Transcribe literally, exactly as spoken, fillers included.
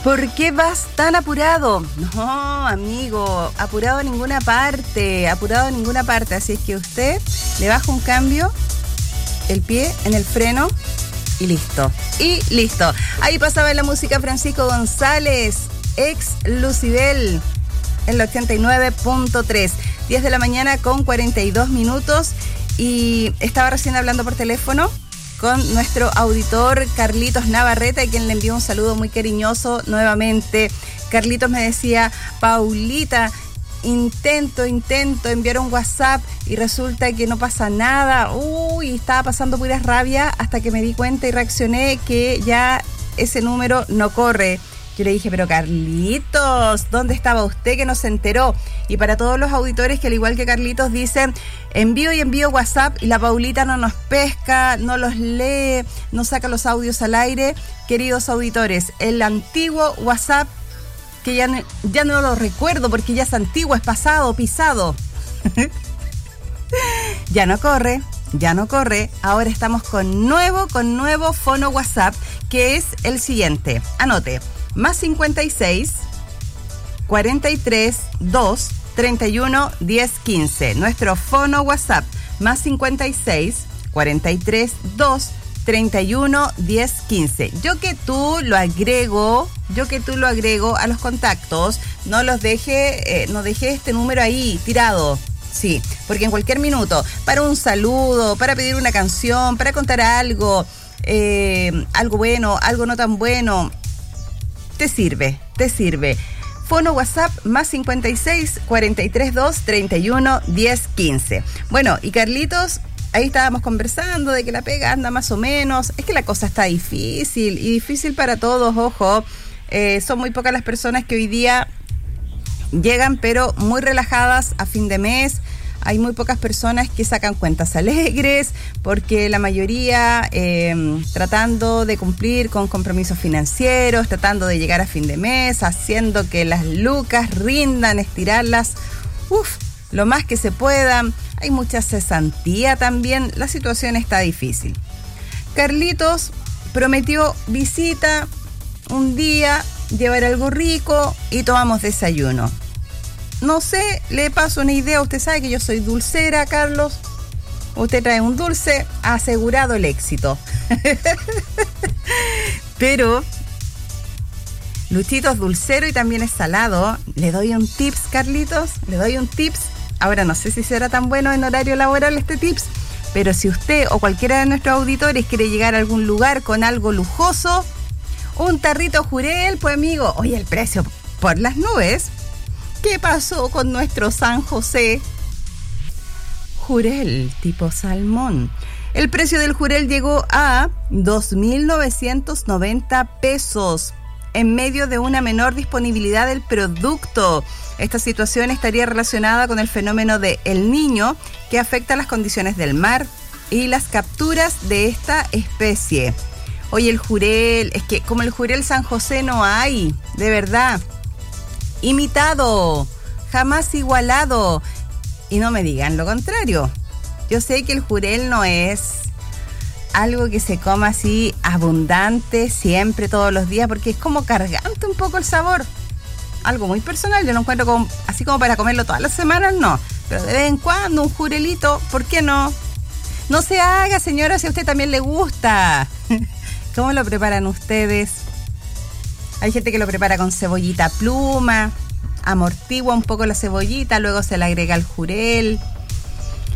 ¿Por qué vas tan apurado? No, amigo, apurado a ninguna parte, apurado a ninguna parte. Así es que usted le baja un cambio, el pie en el freno y listo. Y listo. Ahí pasaba la música Francisco González, ex Lucibel, en la ochenta y nueve punto tres. diez de la mañana con cuarenta y dos minutos. Y estaba recién hablando por teléfono con nuestro auditor Carlitos Navarrete, a quien le envió un saludo muy cariñoso nuevamente. Carlitos me decía: Paulita, intento, intento enviar un WhatsApp y resulta que no pasa nada. Uy, estaba pasando pura rabia hasta que me di cuenta y reaccioné que ya ese número no corre. Yo le dije: pero Carlitos, ¿dónde estaba usted que no se enteró? Y para todos los auditores que al igual que Carlitos dicen: envío y envío WhatsApp y la Paulita no nos pesca, no los lee, no saca los audios al aire. Queridos auditores, el antiguo WhatsApp, que ya no, ya no lo recuerdo porque ya es antiguo, es pasado, pisado. Ya no corre, ya no corre. Ahora estamos con nuevo, con nuevo fono WhatsApp, que es el siguiente. Anote: más cincuenta y seis, cuarenta y tres, dos, treinta y uno, diez, quince. Nuestro fono WhatsApp, más cincuenta y seis, cuarenta y tres, dos, treinta y uno, diez, quince. Yo que tú lo agrego, yo que tú lo agrego a los contactos, no los deje, eh, no deje este número ahí tirado. Sí, porque en cualquier minuto, para un saludo, para pedir una canción, para contar algo, eh, algo bueno, algo no tan bueno, te sirve, te sirve. Fono WhatsApp más cincuenta y seis, cuarenta y tres, dos, treinta y uno, diez, quince. Bueno, y Carlitos, ahí estábamos conversando de que la pega anda más o menos. Es que la cosa está difícil, y difícil para todos, ojo. Eh, son muy pocas las personas que hoy día llegan, pero muy relajadas a fin de mes. Hay muy pocas personas que sacan cuentas alegres, porque la mayoría eh, tratando de cumplir con compromisos financieros, tratando de llegar a fin de mes, haciendo que las lucas rindan, estirarlas, uf, lo más que se puedan. Hay mucha cesantía también, la situación está difícil. Carlitos prometió visita un día, llevar algo rico y tomamos desayuno. No sé, le paso una idea. Usted sabe que yo soy dulcera, Carlos. Usted trae un dulce, ha asegurado el éxito. Pero Luchito es dulcero y también es salado. Le doy un tips, Carlitos. Le doy un tips. Ahora no sé si será tan bueno en horario laboral este tips, pero si usted o cualquiera de nuestros auditores quiere llegar a algún lugar con algo lujoso, un tarrito Jurel, pues amigo. Oye, el precio por las nubes. ¿Qué pasó con nuestro San José? Jurel tipo salmón. El precio del Jurel llegó a dos mil novecientos noventa pesos en medio de una menor disponibilidad del producto. Esta situación estaría relacionada con el fenómeno de El Niño, que afecta las condiciones del mar y las capturas de esta especie. Oye, el Jurel, es que como el Jurel San José no hay, de verdad. Imitado, jamás igualado. Y no me digan lo contrario. Yo sé que el Jurel no es algo que se coma así abundante siempre, todos los días, porque es como cargante un poco el sabor. Algo muy personal, yo lo encuentro como, así como para comerlo todas las semanas, no. Pero de vez en cuando un Jurelito, ¿por qué no? No se haga, señora, si a usted también le gusta. ¿Cómo lo preparan ustedes? Hay gente que lo prepara con cebollita pluma, amortigua un poco la cebollita, luego se le agrega el Jurel.